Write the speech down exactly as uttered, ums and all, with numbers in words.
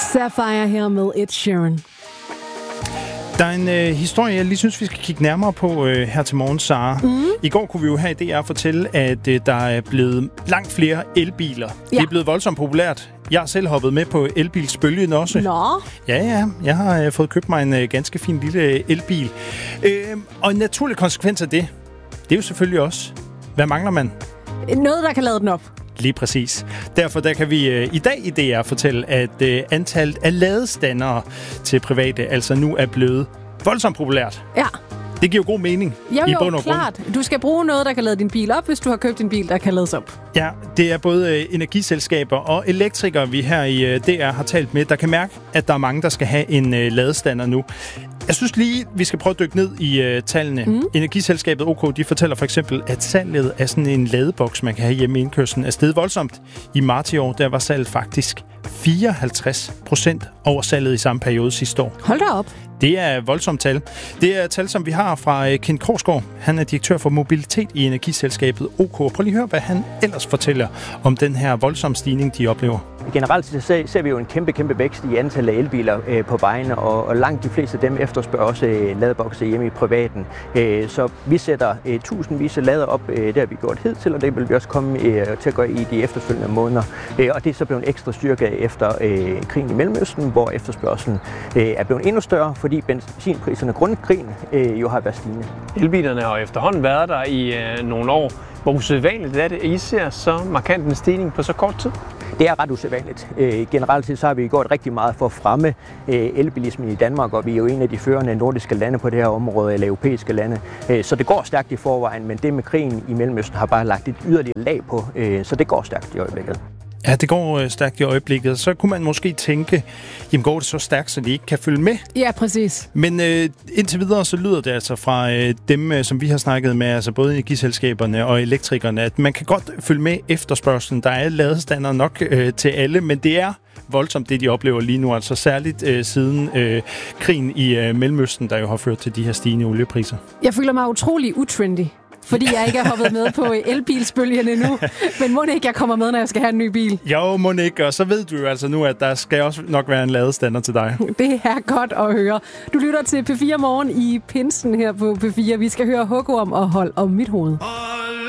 Sapphire her med Ed Sheeran. Der er en øh, historie, jeg lige synes, vi skal kigge nærmere på øh, her til morgen, Sara. Mm. I går kunne vi jo her i D R fortælle, at øh, der er blevet langt flere elbiler. Ja. Det er blevet voldsomt populært. Jeg har selv hoppet med på elbilsbølgen også. Nå. Ja, ja. Jeg har øh, fået købt mig en øh, ganske fin lille elbil. Øh, og en naturlig konsekvens af det, det er jo selvfølgelig også, hvad mangler man? Noget, der kan lade den op. Lige præcis. Derfor der kan vi øh, i dag i D R fortælle, at øh, antallet af ladestandere til private altså nu er blevet voldsomt populært. Ja. Det giver jo god mening jo, i jo, bund og grund. klart. Du skal bruge noget, der kan lade din bil op, hvis du har købt en bil, der kan lades op. Ja, det er både øh, energiselskaber og elektrikere, vi her i øh, D R har talt med, der kan mærke, at der er mange, der skal have en øh, ladestander nu. Jeg synes lige, vi skal prøve at dykke ned i øh, tallene. Mm. Energiselskabet OK, de fortæller for eksempel, at salget af sådan en ladeboks, man kan have hjemme i indkørslen, er steget voldsomt. I marts i år, der var salget faktisk fireoghalvtreds procent over salget i samme periode sidste år. Hold da op. Det er voldsomt tal. Det er tal, som vi har fra Ken Korsgaard. Han er direktør for mobilitet i energiselskabet OK. Prøv lige at høre, hvad han ellers fortæller om den her voldsomme stigning, de oplever. Generelt ser, ser vi jo en kæmpe, kæmpe vækst i antallet af elbiler øh, på vejene, og, og langt de fleste af dem efterspørger også øh, ladebokse hjemme i privaten. Øh, så vi sætter øh, tusindvis af lader op, øh, det har vi gjort hidtil, og det vil vi også komme øh, til at gøre i de efterfølgende måneder. Øh, og det er så blevet ekstra styrke efter øh, krigen i Mellemøsten, hvor efterspørgselen øh, er blevet endnu større, fordi benzinpriserne grundkrigen øh, jo har været stigende. Elbilerne har efterhånden været der i øh, nogle år. Hvor usædvanligt er det, at I ser så markant en stigning på så kort tid? Det er ret usædvanligt. Øh, generelt set så har vi gjort rigtig meget for at fremme øh, elbilismen i Danmark, og vi er jo en af de førende nordiske lande på det her område, eller europæiske lande. Øh, så det går stærkt i forvejen, men det med krigen i Mellemøsten har bare lagt et yderligere lag på, øh, så det går stærkt i øjeblikket. Ja, det går øh, stærkt i øjeblikket. Så kunne man måske tænke, jamen går det så stærkt, så de ikke kan følge med? Ja, præcis. Men øh, indtil videre, så lyder det altså fra øh, dem, øh, som vi har snakket med, altså både energiselskaberne og elektrikerne, at man kan godt følge med efterspørgselen. Der er ladestander nok øh, til alle, men det er voldsomt, det de oplever lige nu, altså særligt øh, siden øh, krigen i øh, Mellemøsten, der jo har ført til de her stigende oliepriser. Jeg føler mig utrolig utrendy, fordi jeg ikke er hoppet med på elbilsbølgen endnu. Men må ikke, jeg kommer med, når jeg skal have en ny bil? Jo, må ikke, og så ved du jo altså nu, at der skal også nok være en ladestander til dig. Det er godt at høre. Du lytter til P fire Morgen i pinsen her på P fire. Vi skal høre Hugorm og Hold om mit hoved.